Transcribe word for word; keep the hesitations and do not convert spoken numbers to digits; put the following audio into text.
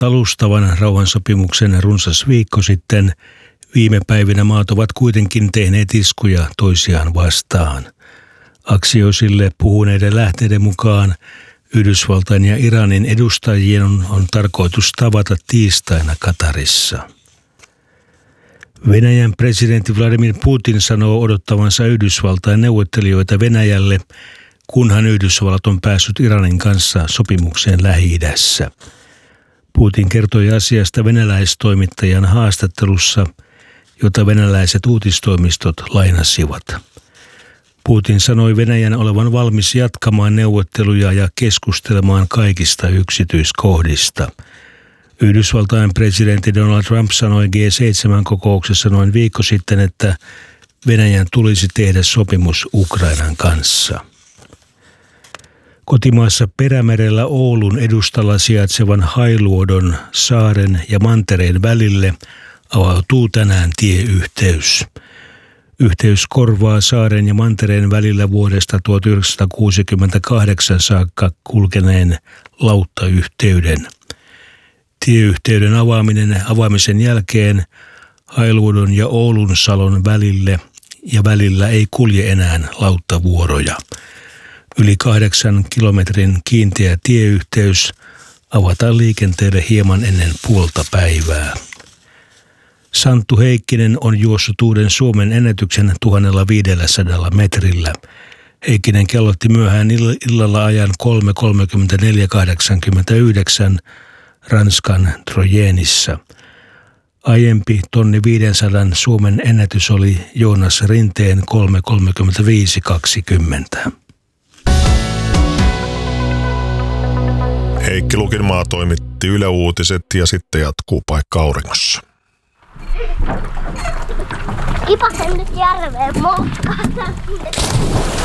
alustavan rauhansopimuksen runsas viikko sitten, viime päivinä maat ovat kuitenkin tehneet iskuja toisiaan vastaan. Axiosille puhuneiden lähteiden mukaan Yhdysvaltain ja Iranin edustajien on, on tarkoitus tavata tiistaina Katarissa. Venäjän presidentti Vladimir Putin sanoo odottavansa Yhdysvaltain neuvottelijoita Venäjälle, kunhan Yhdysvallat on päässyt Iranin kanssa sopimukseen Lähi-idässä. Putin kertoi asiasta venäläistoimittajan haastattelussa, jota venäläiset uutistoimistot lainasivat. Putin sanoi Venäjän olevan valmis jatkamaan neuvotteluja ja keskustelemaan kaikista yksityiskohdista. Yhdysvaltain presidentti Donald Trump sanoi G seitsemän-kokouksessa noin viikko sitten, että Venäjän tulisi tehdä sopimus Ukrainan kanssa. Kotimaassa Perämerellä Oulun edustalla sijaitsevan Hailuodon, saaren ja mantereen välille avautuu tänään tieyhteys. Yhteys korvaa saaren ja mantereen välillä vuodesta tuhatyhdeksänsataakuusikymmentäkahdeksan saakka kulkeneen lauttayhteyden. Tieyhteyden avaaminen avaamisen jälkeen Hailuodon ja Oulunsalon välille ja välillä ei kulje enää lauttavuoroja. Yli kahdeksan kilometrin kiinteä tieyhteys avataan liikenteelle hieman ennen puolta päivää. Santtu Heikkinen on juossut uuden Suomen ennätyksen tuhatviisisataa metrillä. Heikkinen kellotti myöhään illalla ajan kolme kolmekymmentäneljä kahdeksankymmentäyhdeksän Ranskan Trojenissa. Aiempi tonni viisisataa Suomen ennätys oli Joonas Rinteen kolme kolmekymmentäviisi kaksikymmentä. Heikki Lukinmaa toimitti Yle Uutiset ja sitten jatkuu Paikka auringossa. Kipasen nyt järveen moskaan.